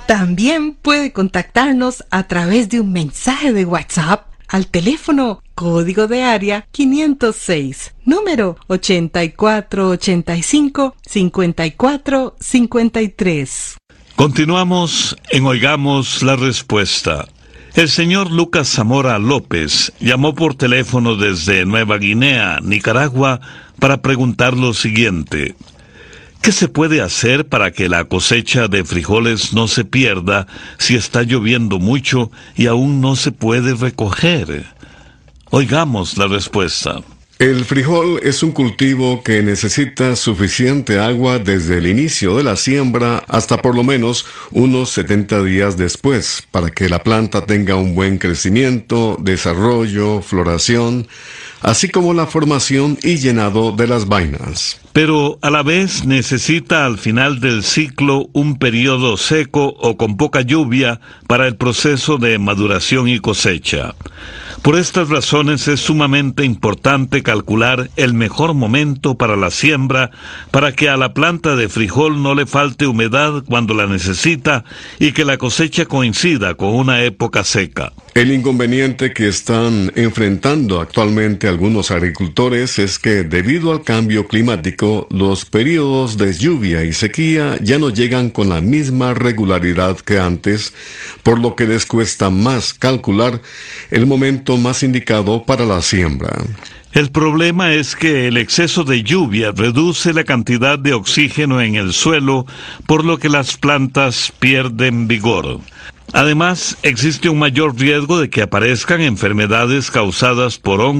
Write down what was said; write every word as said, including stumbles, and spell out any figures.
También puede contactarnos a través de un mensaje de WhatsApp al teléfono código de área quinientos seis, número ochenta y cuatro ochenta y cinco, cincuenta y cuatro cincuenta y tres. Continuamos en Oigamos la Respuesta. El señor Lucas Zamora López llamó por teléfono desde Nueva Guinea, Nicaragua, para preguntar lo siguiente: ¿qué se puede hacer para que la cosecha de frijoles no se pierda si está lloviendo mucho y aún no se puede recoger? Oigamos la respuesta. El frijol es un cultivo que necesita suficiente agua desde el inicio de la siembra hasta por lo menos unos setenta días después, para que la planta tenga un buen crecimiento, desarrollo, floración, así como la formación y llenado de las vainas. Pero a la vez necesita al final del ciclo un periodo seco o con poca lluvia para el proceso de maduración y cosecha. Por estas razones es sumamente importante calcular el mejor momento para la siembra para que a la planta de frijol no le falte humedad cuando la necesita y que la cosecha coincida con una época seca. El inconveniente que están enfrentando actualmente algunos agricultores es que debido al cambio climático, los periodos de lluvia y sequía ya no llegan con la misma regularidad que antes, por lo que les cuesta más calcular el momento más indicado para la siembra. El problema es que el exceso de lluvia reduce la cantidad de oxígeno en el suelo, por lo que las plantas pierden vigor. Además, existe un mayor riesgo de que aparezcan enfermedades causadas por hongos